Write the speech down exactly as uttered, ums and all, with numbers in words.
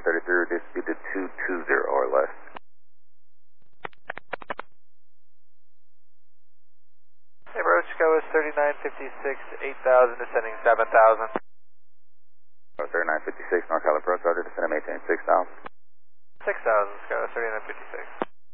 nine thirty-three, reduce speed to two two zero or less. Hey, approach go is thirty-nine fifty-six, eight thousand, descending seven thousand. thirty-nine fifty-six, NorCal approach, roger, descending maintain six thousand. six thousand, Sky thirty-nine fifty-six.